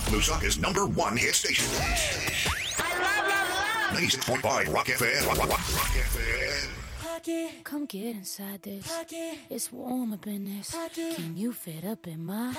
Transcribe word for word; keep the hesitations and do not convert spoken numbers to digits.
Lusaka's number one hit station. ninety-six point five Rock F M. Rock, Rock, Rock F M. Come get inside this. It's warm up in this. Can you fit up in my